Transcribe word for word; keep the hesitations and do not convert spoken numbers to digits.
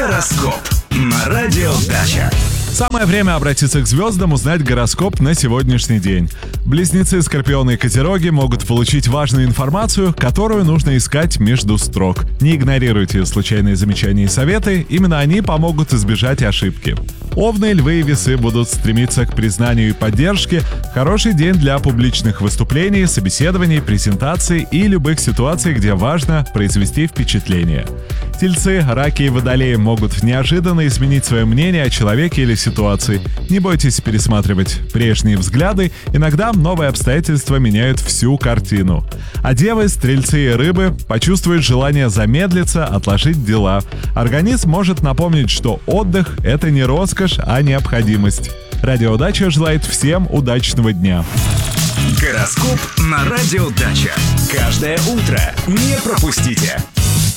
Гороскоп на радио Дача. Самое время обратиться к звездам, узнать гороскоп на сегодняшний день. Близнецы, Скорпионы и Козероги могут получить важную информацию, которую нужно искать между строк. Не игнорируйте случайные замечания и советы, именно они помогут избежать ошибки. Овны, Львы и Весы будут стремиться к признанию и поддержке. Хороший день для публичных выступлений, собеседований, презентаций и любых ситуаций, где важно произвести впечатление. Тельцы, Раки и Водолеи могут неожиданно изменить свое мнение о человеке или ситуации. Не бойтесь пересматривать прежние взгляды, иногда новые обстоятельства меняют всю картину. А Девы, Стрельцы и Рыбы почувствуют желание замедлиться, отложить дела. Организм может напомнить, что отдых — это не роскошь, а необходимость. Радио Дача желает всем удачного дня. Гороскоп на радио Дача. Каждое утро не пропустите.